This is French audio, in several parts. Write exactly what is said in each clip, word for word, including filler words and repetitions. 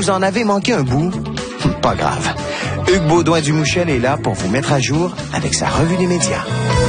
vous en avez manqué un bout? Pas grave. Hugues Baudouin-Dumouchel est là pour vous mettre à jour avec sa revue des médias.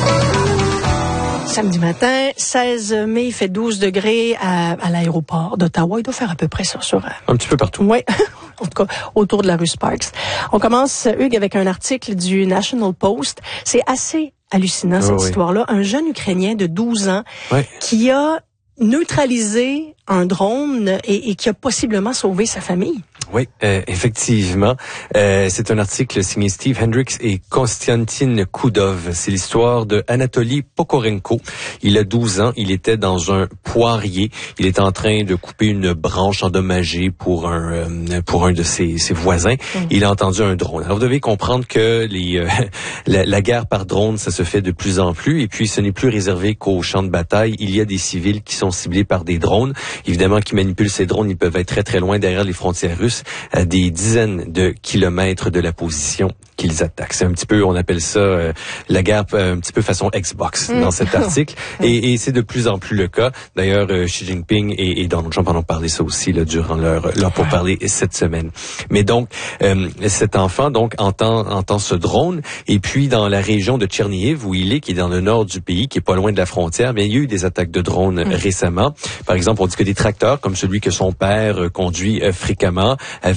Samedi matin, seize mai, il fait douze degrés à, à l'aéroport d'Ottawa. Il doit faire à peu près ça sur... Un petit peu partout. Oui, en tout cas, autour de la rue Sparks. On commence, Hugues, avec un article du National Post. C'est assez hallucinant, cette oh, oui. histoire-là. Un jeune Ukrainien de douze ans oui. qui a neutralisé un drone et, et qui a possiblement sauvé sa famille. Oui, euh, effectivement. Euh, c'est un article signé Steve Hendricks et Konstantin Kudov. C'est l'histoire de Anatoly Pokorenko. Il a douze ans. Il était dans un poirier. Il était en train de couper une branche endommagée pour un euh, pour un de ses, ses voisins. Mmh. Il a entendu un drone. Alors, vous devez comprendre que les euh, la, la guerre par drone, ça se fait de plus en plus. Et puis, ce n'est plus réservé qu'aux champs de bataille. Il y a des civils qui sont ciblés par des drones. Évidemment, qui manipulent ces drones. Ils peuvent être très, très loin derrière les frontières russes, à des dizaines de kilomètres de la position qu'ils attaquent. C'est un petit peu, on appelle ça euh, la guerre euh, un petit peu façon Xbox mmh. dans cet article. et, et c'est de plus en plus le cas. D'ailleurs, euh, Xi Jinping et, et Donald Trump en ont parlé ça aussi là, durant leur, leur pourparlers cette semaine. Mais donc, euh, cet enfant donc entend, entend ce drone. Et puis, dans la région de Tchernihiv, où il est, qui est dans le nord du pays, qui est pas loin de la frontière, bien, il y a eu des attaques de drones mmh. récemment. Par exemple, on dit que des tracteurs, comme celui que son père euh, conduit euh, fréquemment, avaient